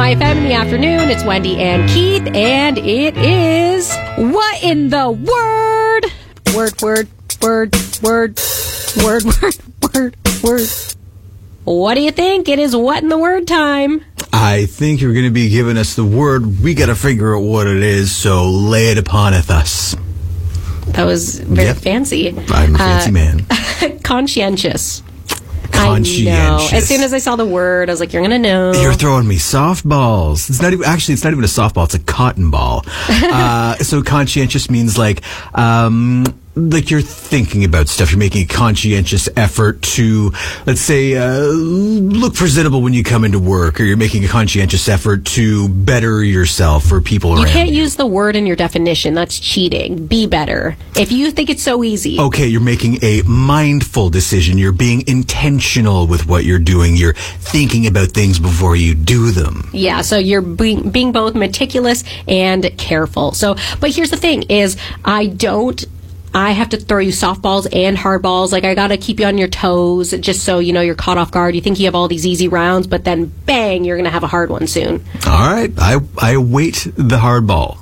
My FM in the afternoon. It's Wendy and Keith, and it is What in the Word? Word. What do you think? It is What in the Word time. I think you're going to be giving us the word. We got to figure out what it is, so lay it uponeth us. That was very fancy. I'm a fancy man. Conscientious. Conscientious. I know. As soon as I saw the word, I was like, you're going to know. You're throwing me softballs. It's not even a softball. It's a cotton ball. So conscientious means like you're thinking about stuff. You're making a conscientious effort to, let's say, look presentable when you come into work, or you're making a conscientious effort to better yourself or people around you. You can't use the word in your definition. That's cheating. Be better. If you think it's so easy. Okay, you're making a mindful decision. You're being intentional with what you're doing. You're thinking about things before you do them. Yeah, so you're being both meticulous and careful. So, but here's the thing is, I have to throw you softballs and hardballs. Like, I got to keep you on your toes just so, you're caught off guard. You think you have all these easy rounds, but then, bang, you're going to have a hard one soon. All right. I await the hardball.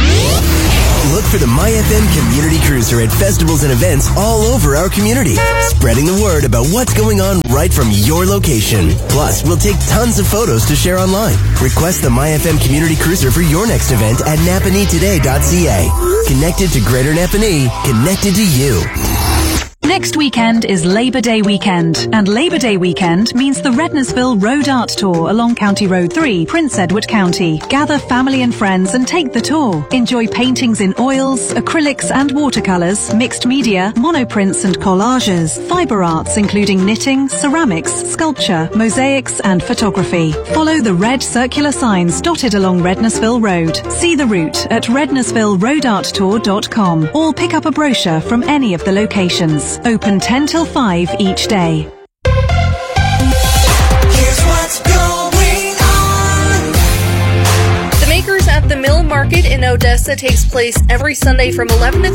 Look for the MyFM Community Cruiser at festivals and events all over our community, spreading the word about what's going on right from your location. Plus, we'll take tons of photos to share online. Request the MyFM Community Cruiser for your next event at napanee-today.ca. Connected to Greater Napanee, connected to you. Next weekend is Labour Day weekend, and Labour Day weekend means the Rednesville Road Art Tour along County Road 3, Prince Edward County. Gather family and friends and take the tour. Enjoy paintings in oils, acrylics and watercolours, mixed media, monoprints and collages, fibre arts including knitting, ceramics, sculpture, mosaics and photography. Follow the red circular signs dotted along Rednesville Road. See the route at rednesvilleroadarttour.com or pick up a brochure from any of the locations. Open 10 till 5 each day. Here's what's going on. The Makers at the Mill Market in Odessa takes place every Sunday from 11 to